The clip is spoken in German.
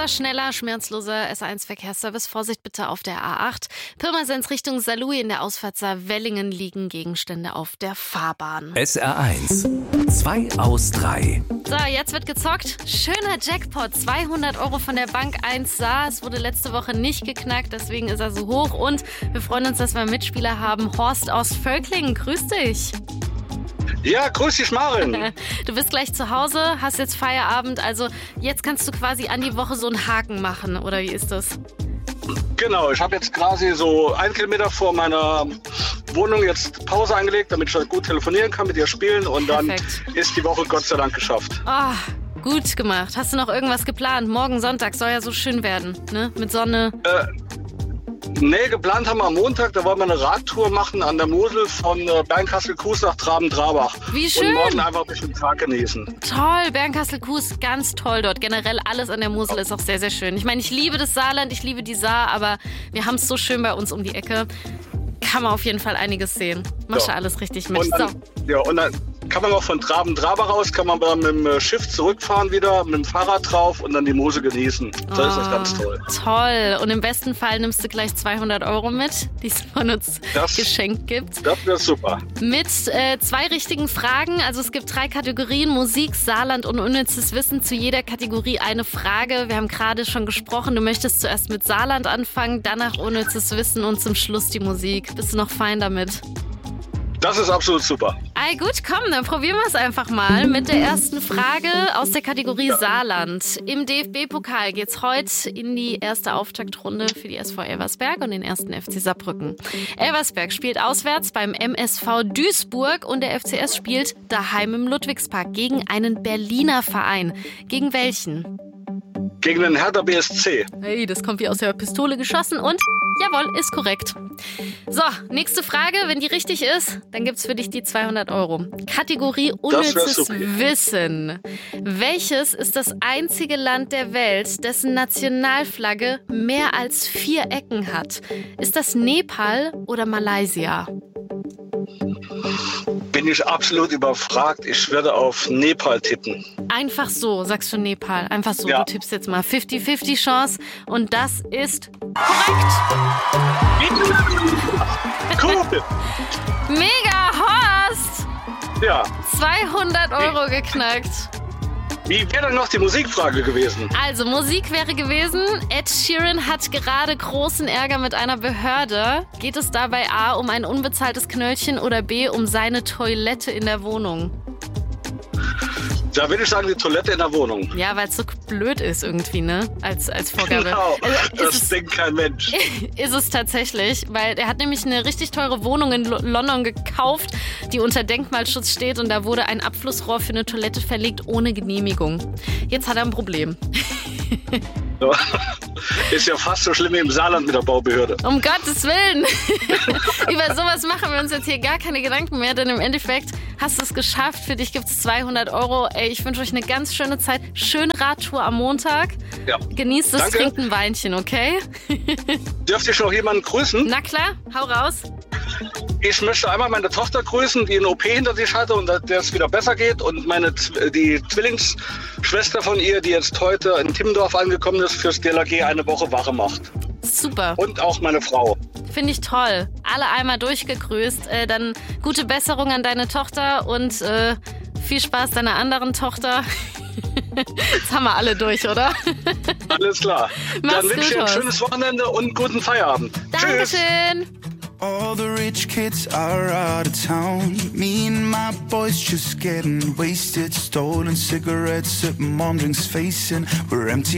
schneller, schmerzloser S1-Verkehrsservice. Vorsicht bitte auf der A8. Pirmasens Richtung Saarlouis in der Ausfahrt Saarwellingen liegen Gegenstände auf der Fahrbahn. SR1, 2 aus 3. So, jetzt wird gezockt. Schöner Jackpot, 200 € von der Bank 1 Saar. Es wurde letzte Woche nicht geknackt, deswegen ist er so hoch. Und wir freuen uns, dass wir einen Mitspieler haben. Horst aus Völklingen, grüß dich. Ja, grüß dich, Maren. Du bist gleich zu Hause, hast jetzt Feierabend, also jetzt kannst du quasi an die Woche so einen Haken machen, oder wie ist das? Genau, ich habe jetzt quasi so 1 Kilometer vor meiner Wohnung jetzt Pause eingelegt, damit ich halt gut telefonieren kann, mit dir spielen und Perfekt. Dann ist die Woche Gott sei Dank geschafft. Oh, gut gemacht. Hast du noch irgendwas geplant? Morgen Sonntag soll ja so schön werden, ne? Mit Sonne. Nee, geplant haben wir am Montag, da wollen wir eine Radtour machen an der Mosel von Bernkastel-Kues nach Traben-Trabach. Wie schön. Und morgen einfach ein bisschen den Tag genießen. Toll, Bernkastel-Kues, ganz toll dort. Generell alles an der Mosel ist auch sehr, sehr schön. Ich meine, ich liebe das Saarland, ich liebe die Saar, aber wir haben es so schön bei uns um die Ecke. Kann man auf jeden Fall einiges sehen. Machst du alles richtig mit. Und dann, und dann kann man auch von Traben-Trabach aus, kann man dann mit dem Schiff zurückfahren wieder, mit dem Fahrrad drauf und dann die Mosel genießen. So ist das ganz toll. Toll. Und im besten Fall nimmst du gleich 200 € mit, die es von uns geschenkt gibt. Das wäre super. Mit 2 richtigen Fragen. Also es gibt 3 Kategorien, Musik, Saarland und unnützes Wissen. Zu jeder Kategorie eine Frage. Wir haben gerade schon gesprochen, du möchtest zuerst mit Saarland anfangen, danach unnützes Wissen und zum Schluss die Musik. Bist du noch fein damit? Das ist absolut super. Gut, komm, dann probieren wir es einfach mal mit der ersten Frage aus der Kategorie Saarland. Im DFB-Pokal geht's heute in die erste Auftaktrunde für die SV Elversberg und den ersten FC Saarbrücken. Elversberg spielt auswärts beim MSV Duisburg und der FCS spielt daheim im Ludwigspark gegen einen Berliner Verein. Gegen welchen? Gegen den Hertha BSC. Hey, das kommt wie aus der Pistole geschossen und jawohl, ist korrekt. So, nächste Frage. Wenn die richtig ist, dann gibt's für dich die 200 €. Kategorie unnützes Wissen. Welches ist das einzige Land der Welt, dessen Nationalflagge mehr als 4 Ecken hat? Ist das Nepal oder Malaysia? Bin ich absolut überfragt. Ich werde auf Nepal tippen. Einfach so, sagst du Nepal. Einfach so, Ja. Du tippst jetzt mal 50-50 Chance und das ist korrekt. Cool. Mega, Horst! Ja. 200 € geknackt. Wie wäre dann noch die Musikfrage gewesen? Also, Musik wäre gewesen, Ed Sheeran hat gerade großen Ärger mit einer Behörde. Geht es dabei A, um ein unbezahltes Knöllchen oder B, um seine Toilette in der Wohnung? Da würde ich sagen, die Toilette in der Wohnung. Ja, weil es so blöd ist irgendwie, ne? Als Vorgabe. Genau, Also, das denkt kein Mensch. Ist es tatsächlich, weil er hat nämlich eine richtig teure Wohnung in London gekauft, die unter Denkmalschutz steht und da wurde ein Abflussrohr für eine Toilette verlegt ohne Genehmigung. Jetzt hat er ein Problem. Ja. Ist ja fast so schlimm wie im Saarland mit der Baubehörde. Um Gottes Willen! Über sowas machen wir uns jetzt hier gar keine Gedanken mehr, denn im Endeffekt hast du es geschafft. Für dich gibt es 200 €. Ey, ich wünsche euch eine ganz schöne Zeit. Schöne Radtour am Montag. Ja. Genießt es, Danke. trinkt ein Weinchen, okay? Dürfte ich noch jemanden grüßen? Na klar, hau raus. Ich möchte einmal meine Tochter grüßen, die eine OP hinter sich hatte und der es wieder besser geht. Und die Zwillingsschwester von ihr, die jetzt heute in Timmendorf angekommen ist, fürs DLRG eine Woche Wache macht. Super. Und auch meine Frau. Finde ich toll. Alle einmal durchgegrüßt. Dann gute Besserung an deine Tochter und viel Spaß deiner anderen Tochter. Jetzt haben wir alle durch, oder? Alles klar. Mach's Dann wünsche ich gut, ein Horst. schönes Wochenende und einen guten Feierabend. Tschüss. Dankeschön. All the rich kids are out of town. Me and my boys just getting wasted. Stolen cigarettes at mom drinks facing. We're empty